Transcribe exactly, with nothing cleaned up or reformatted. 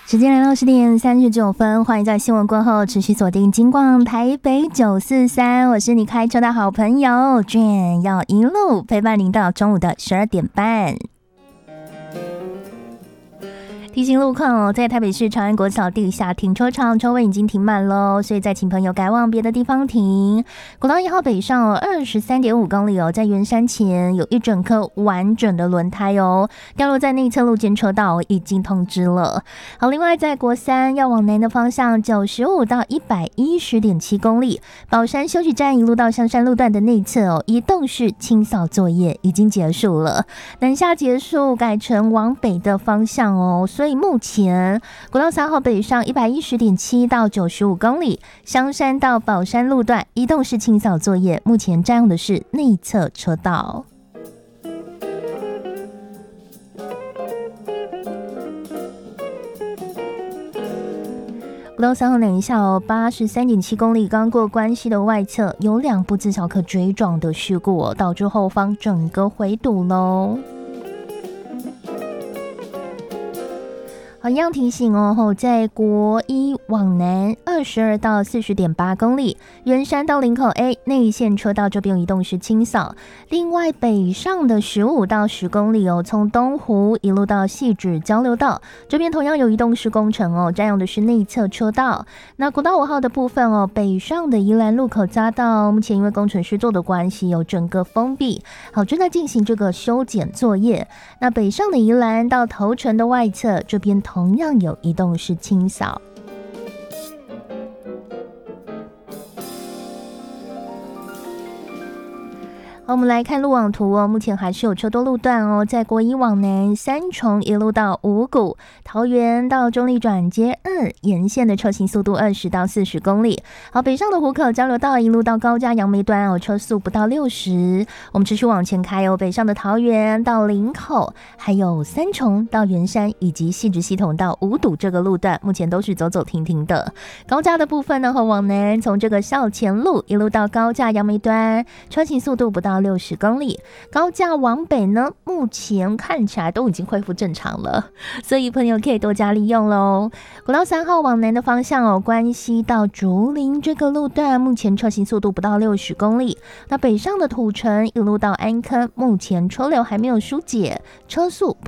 时间来到十点三十九分，欢迎在新闻过后持续锁定金广台北九四三，我是你开车的好朋友 Jane， 要一路陪伴您到中午的十二点半。提醒路况哦，在台北市长安国小地下停车场车位已经停满喽，所以再请朋友改往别的地方停。国道一号北上哦，二十三点五公里哦，在圆山前有一整颗完整的轮胎哦，掉落在内侧路肩车道，已经通知了。好，另外在国三要往南的方向，九十五到一百一十点七公里，宝山休息站一路到香山路段的内侧哦，移动式清扫作业已经结束了，南下结束，改成往北的方向哦。所以目前国道三号北上一百一十点七到九十五公里，香山到宝山路段移动式清扫作业，目前占用的是内侧车道。国道三号南下哦，八十三点七公里，刚过关西的外侧有两部自小可追撞的事故哦，导致后方整个回堵喽。好，一样提醒哦，在国一往南二十二到四十点八公里，圆山到林口 A 内线车道这边有移动式清扫。另外北上的十五到十公里哦，从东湖一路到汐止交流道这边同样有移动式工程哦，占用的是内侧车道。那国道五号的部分哦，北上的宜兰路口匝道目前因为工程施作的关系有整个封闭，好，正在进行这个修剪作业。那北上的宜兰到头城的外侧这边同样有移动式清扫。我们来看路网图哦，目前还是有车多路段哦，在国一往南三重一路到五股，桃园到中立转接二沿线的车行速度二十到四十公里。好，北上的湖口交流道一路到高架杨梅端哦，车速不到六十。我们持续往前开哦，北上的桃园到林口，还有三重到圆山以及汐止系统到五堵这个路段，目前都是走走停停的。高架的部分呢，和往南从这个校前路一路到高架杨梅端，车行速度不到六十公里，高架往北呢，目前看起来都已经恢复正常了，所以朋友可以多加利用喽。国道三号往南的方向哦，关西到竹林这个路段，目前车行速度不到六十公里。那北上的土城一路到安坑，目前车流还没有疏解，车速